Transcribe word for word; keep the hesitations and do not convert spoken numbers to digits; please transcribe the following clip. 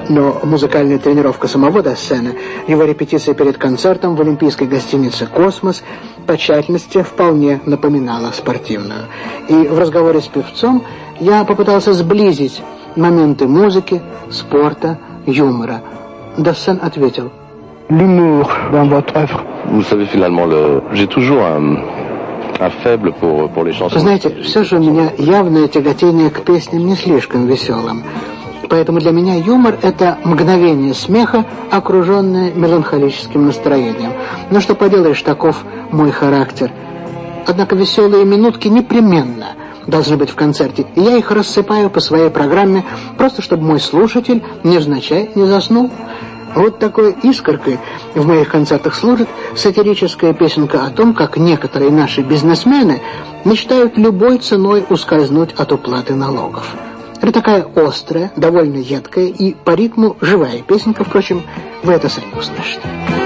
Но музыкальная тренировка самого Дассена, его репетиция перед концертом в олимпийской гостинице «Космос» по тщательности вполне напоминала спортивную. И в разговоре с певцом я попытался сблизить моменты музыки, спорта, юмора. Дассен ответил: «L'humour dans votre œuvre». Vous savez, finalement, le... j'ai toujours un... un faible pour, pour les chansons. Знаете, все же у меня явное тяготение к песням не слишком веселым. Поэтому для меня юмор — это мгновение смеха, окруженное меланхолическим настроением. Но что поделаешь, таков мой характер. Однако веселые минутки непременно должны быть в концерте, и я их рассыпаю по своей программе, просто чтобы мой слушатель невзначай не заснул. Вот такой искоркой в моих концертах служит сатирическая песенка о том, как некоторые наши бизнесмены мечтают любой ценой ускользнуть от уплаты налогов. Это такая острая, довольно едкая и по ритму живая песенка, впрочем, вы это сами услышите.